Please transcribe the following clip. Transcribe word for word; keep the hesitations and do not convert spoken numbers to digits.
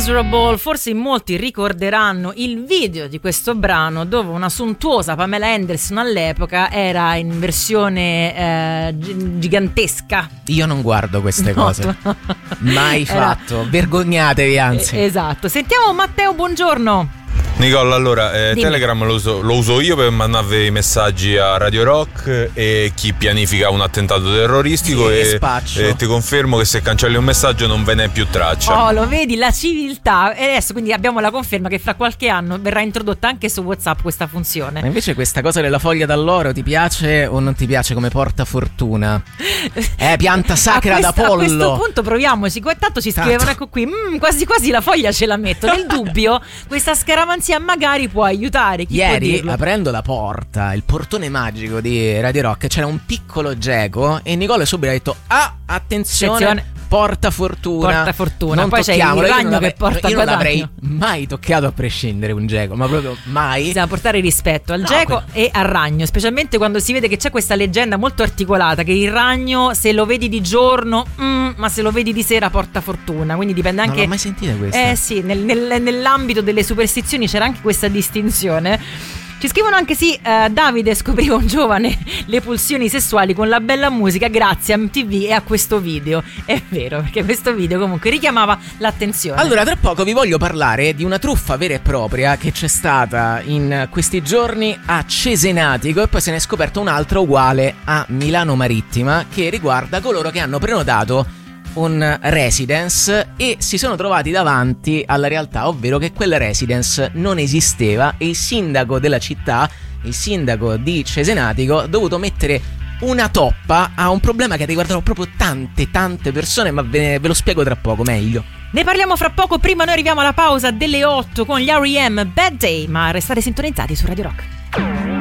Miserable. Forse in molti ricorderanno il video di questo brano dove una sontuosa Pamela Anderson all'epoca era in versione eh, gigantesca. Io non guardo queste No, cose. tu- Mai Era- fatto. Vergognatevi, anzi. Eh, Esatto. Sentiamo Matteo, buongiorno. Nicola, allora, eh, Dimmi. Telegram lo uso, lo uso io per mandarvi i messaggi a Radio Rock e chi pianifica un attentato terroristico Sì, e, spaccio. e ti confermo che se cancelli un messaggio non ve ne è più traccia. Oh, lo vedi, la civiltà. E adesso quindi abbiamo la conferma che fra qualche anno verrà introdotta anche su WhatsApp questa funzione. Ma invece questa cosa della foglia d'alloro ti piace o non ti piace come portafortuna? Eh, pianta sacra a da questa- pollo. A questo punto proviamoci. Qua- Tanto ci Tanto. scrivono, ecco qui, "Mm, quasi quasi la foglia ce la metto. Nel dubbio, questa scaramanzia magari può aiutare. Chi può Ieri, dirlo? aprendo la porta, il portone magico di Radio Rock, c'era un piccolo geco e Nicola subito ha detto: ah, attenzione, Attenzione. porta fortuna. Porta fortuna. Non Poi c'è il tocchiamolo. Io non ragno l'avrei- che porta Io non guadagno. l'avrei mai toccato a prescindere un geco, ma proprio mai. Bisogna portare rispetto al No, geco e al ragno, specialmente quando si vede che c'è questa leggenda molto articolata che il ragno, se lo vedi di giorno, mm, ma se lo vedi di sera porta fortuna. Quindi dipende Non anche. l'ho mai sentita questa. Eh sì, nel- nel- nell'ambito delle superstizioni c'era anche questa distinzione. Ci scrivono anche sì, eh, Davide scopriva un giovane le pulsioni sessuali con la bella musica grazie a M T V e a questo video. È vero, perché questo video comunque richiamava l'attenzione. Allora, tra poco vi voglio parlare di una truffa vera e propria che c'è stata in questi giorni a Cesenatico e poi se ne è scoperto un'altra uguale a Milano Marittima che riguarda coloro che hanno prenotato un residence e si sono trovati davanti alla realtà, ovvero che quella residence non esisteva e il sindaco della città, il sindaco di Cesenatico, ha dovuto mettere una toppa a un problema che ha riguardato proprio tante tante persone, ma ve, ve lo spiego tra poco meglio. Ne parliamo fra poco, prima noi arriviamo alla pausa delle otto con gli R E M Bad Day, ma restate sintonizzati su Radio Rock.